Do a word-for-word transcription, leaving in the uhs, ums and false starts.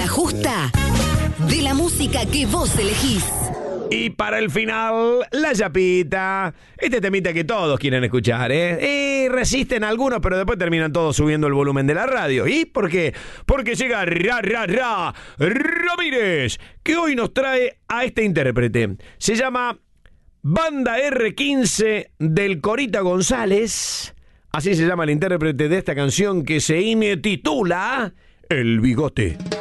La Justa de la música que vos elegís. Y para el final, la chapita. Este temita que todos quieren escuchar, ¿eh? Y resisten algunos, pero después terminan todos subiendo el volumen de la radio. ¿Y por qué? Porque llega Ra Ra Ra Ramírez, que hoy nos trae a este intérprete. Se llama Banda erre quince del Corita González. Así se llama el intérprete de esta canción que se intitula El Bigote.